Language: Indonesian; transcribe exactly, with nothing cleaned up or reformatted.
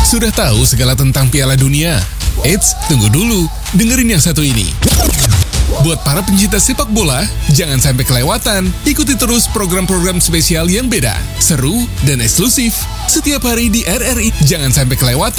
Sudah tahu segala tentang Piala Dunia? Eits, tunggu dulu. Dengerin yang satu ini. Buat para pencinta sepak bola, jangan sampai kelewatan. Ikuti terus program-program spesial yang beda, seru, dan eksklusif. Setiap hari di R R I, jangan sampai kelewatan.